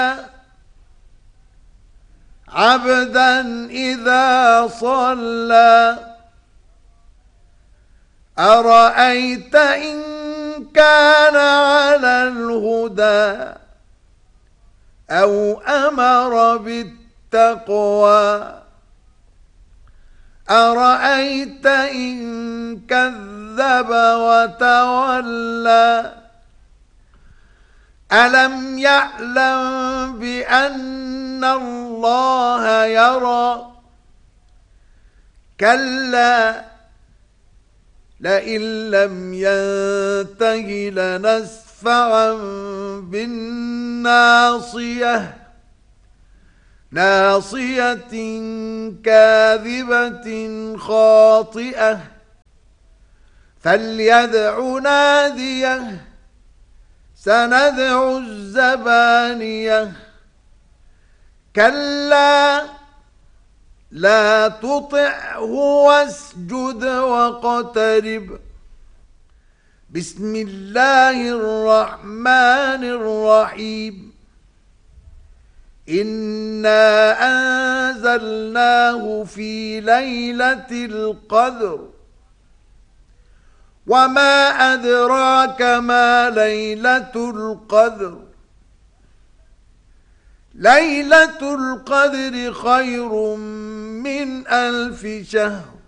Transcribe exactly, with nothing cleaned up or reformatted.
عبدا إذا صلى أرأيت إن كان على الهدى أو أمر بالتقوى أرأيت إن كذب وتولى ألم يعلم بأن الله يرى كلا لئن لم ينته لنسفعا بالناصية ناصية كاذبة خاطئة فليدع ناديه سندع الزبانية كلا لا تطعه واسجد واقترب بسم الله الرحمن الرحيم إنا أنزلناه في ليلة القدر وما أدراك ما ليلة القدر ليلة القدر خير من ألف شهر